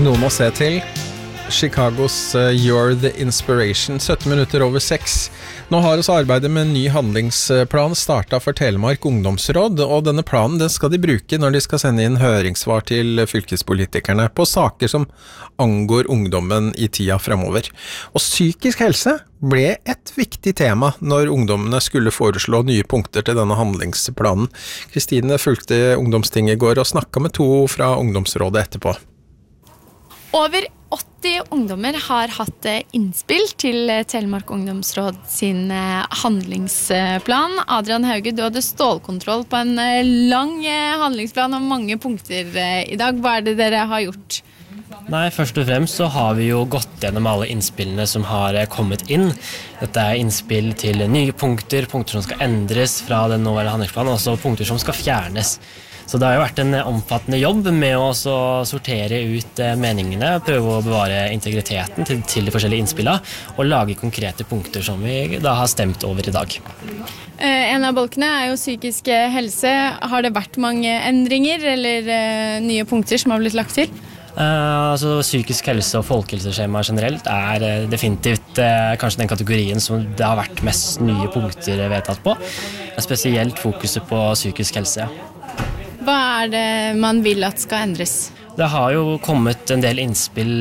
Noen å se til. Chicagos You're the Inspiration, 17 minutter over 6. Nå har også arbeidet med en ny handlingsplan startet for Telemark ungdomsråd, og denne planen den skal de bruke når de skal sende inn høringssvar til fylkespolitikerne på saker som angår ungdommen i tida fremover. Og psykisk helse ble et viktig tema når ungdommene skulle foreslå nye punkter til denne handlingsplanen. Kristine fulgte ungdomstinget i går og snakket med 2 fra ungdomsrådet etterpå. Over 80 ungdommer har hatt innspill til Telemark ungdomsråd sin handlingsplan. Adrian Hauge, du hadde stålkontroll på en lang handlingsplan og mange punkter i dag. Hva er det dere har gjort? Nei, først og fremst så har vi jo gått gjennom alle innspillene som har kommet inn. Dette er innspill til nye punkter som skal endres fra den nåværende handlingsplanen, og også punkter som skal fjernes. Så det har jo vært en omfattende jobb med å sortere ut meningene, prøve å bevare integriteten til de forskjellige innspillene, og lage konkrete punkter som vi da har stemt over i dag. En av bolkene er jo psykisk helse. Har det vært mange endringer eller nye punkter som har blitt lagt til? Psykisk helse og folkehelseskjema generelt er definitivt kanskje den kategorien som det har vært mest nye punkter vedtatt på. Spesielt fokuset på psykisk helse. Hva er det man vil at skal endres? Det har jo kommet en del innspill